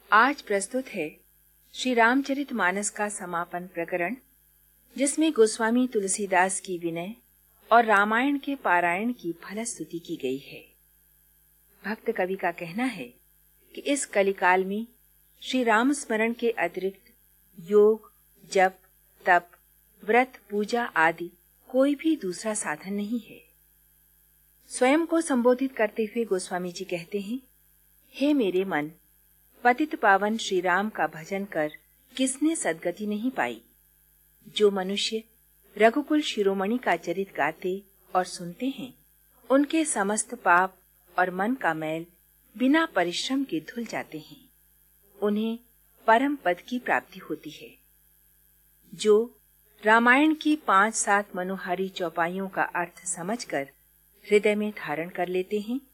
आज प्रस्तुत है श्री रामचरितमानस का समापन प्रकरण, जिसमें गोस्वामी तुलसीदास की विनय और रामायण के पारायण की फलस्तुति की गई है। भक्त कवि का कहना है कि इस कलिकाल में श्री राम स्मरण के अतिरिक्त योग, जप, तप, व्रत, पूजा आदि कोई भी दूसरा साधन नहीं है। स्वयं को संबोधित करते हुए गोस्वामी जी कहते हैं, हे मेरे मन, पतित पावन श्री राम का भजन कर किसने सद्गति नहीं पाई। जो मनुष्य रघुकुल शिरोमणि का चरित गाते और सुनते हैं, उनके समस्त पाप और मन का मैल बिना परिश्रम के धुल जाते हैं। उन्हें परम पद की प्राप्ति होती है। जो रामायण की 5-7 मनोहारी चौपाइयों का अर्थ समझकर हृदय में धारण कर लेते हैं,